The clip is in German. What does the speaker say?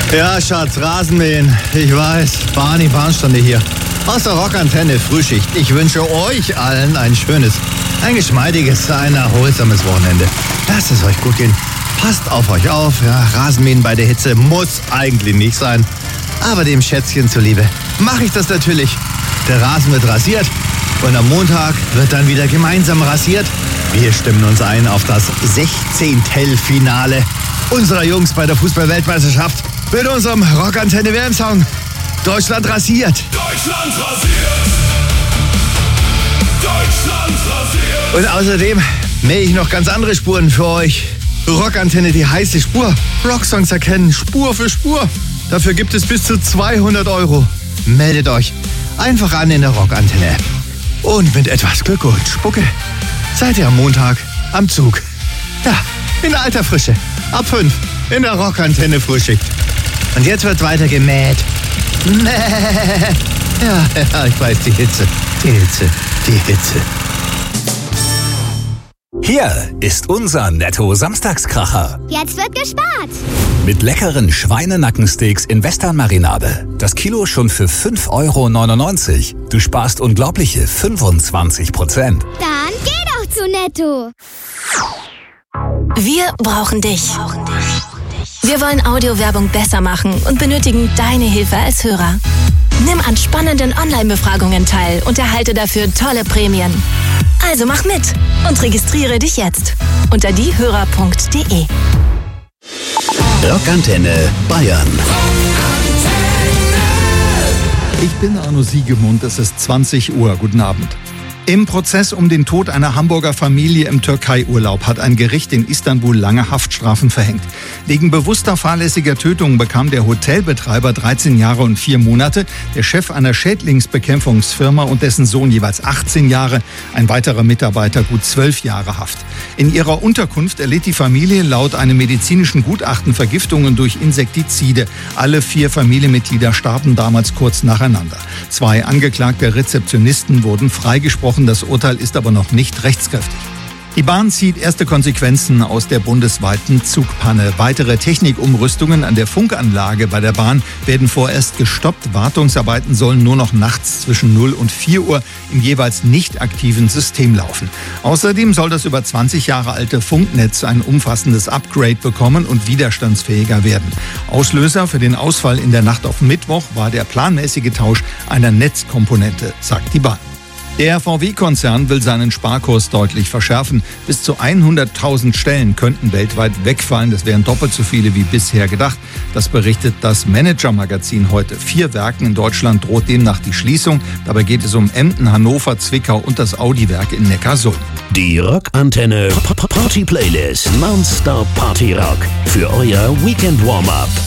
Ja, Schatz, Rasenmähen. Ich weiß, Barney Bahnstande hier. Aus der Rockantenne Frühschicht. Ich wünsche euch allen ein schönes, ein geschmeidiges, ein erholsames Wochenende. Lasst es euch gut gehen. Passt auf euch auf. Ja, Rasenmähen bei der Hitze muss eigentlich nicht sein. Aber dem Schätzchen zuliebe mache ich das natürlich. Der Rasen wird rasiert und am Montag wird dann wieder gemeinsam rasiert. Wir stimmen uns ein auf das 16. Finale unserer Jungs bei der Fußball-Weltmeisterschaft mit unserem Rockantenne-WM-Song Deutschland rasiert. Deutschland rasiert. Deutschland rasiert. Und außerdem mähe ich noch ganz andere Spuren für euch. Rockantenne, die heiße Spur. Rocksongs erkennen, Spur für Spur. Dafür gibt es bis zu 200 €. Meldet euch einfach an in der Rockantenne-App. Und mit etwas Glück und Spucke seid ihr am Montag am Zug. Ja, in alter Frische. Ab 5 in der Rockantenne Frühschicht. Und jetzt wird weiter gemäht. Ja, ich weiß, die Hitze. Hier ist unser Netto-Samstagskracher. Jetzt wird gespart. Mit leckeren Schweinenackensteaks in Westernmarinade. Das Kilo schon für 5,99 €. Du sparst unglaubliche 25%. Dann geh doch zu Netto. Wir brauchen dich. Wir wollen Audiowerbung besser machen und benötigen deine Hilfe als Hörer. Nimm an spannenden Online-Befragungen teil und erhalte dafür tolle Prämien. Also mach mit und registriere dich jetzt unter diehörer.de. Rockantenne Bayern. Ich bin Arno Siegemund, es ist 20 Uhr. Guten Abend. Im Prozess um den Tod einer Hamburger Familie im Türkei-Urlaub hat ein Gericht in Istanbul lange Haftstrafen verhängt. Wegen bewusster fahrlässiger Tötung bekam der Hotelbetreiber 13 Jahre und 4 Monate, der Chef einer Schädlingsbekämpfungsfirma und dessen Sohn jeweils 18 Jahre, ein weiterer Mitarbeiter gut 12 Jahre Haft. In ihrer Unterkunft erlitt die Familie laut einem medizinischen Gutachten Vergiftungen durch Insektizide. Alle 4 Familienmitglieder starben damals kurz nacheinander. 2 angeklagte Rezeptionisten wurden freigesprochen. Das Urteil ist aber noch nicht rechtskräftig. Die Bahn zieht erste Konsequenzen aus der bundesweiten Zugpanne. Weitere Technikumrüstungen an der Funkanlage bei der Bahn werden vorerst gestoppt. Wartungsarbeiten sollen nur noch nachts zwischen 0 und 4 Uhr im jeweils nicht aktiven System laufen. Außerdem soll das über 20 Jahre alte Funknetz ein umfassendes Upgrade bekommen und widerstandsfähiger werden. Auslöser für den Ausfall in der Nacht auf Mittwoch war der planmäßige Tausch einer Netzkomponente, sagt die Bahn. Der VW-Konzern will seinen Sparkurs deutlich verschärfen. Bis zu 100.000 Stellen könnten weltweit wegfallen. Das wären doppelt so viele wie bisher gedacht. Das berichtet das Manager-Magazin heute. 4 Werken in Deutschland droht demnach die Schließung. Dabei geht es um Emden, Hannover, Zwickau und das Audi-Werk in Neckarsulm. Die Rockantenne Party Playlist. Non-Stop Party Rock. Für euer Weekend Warm-Up.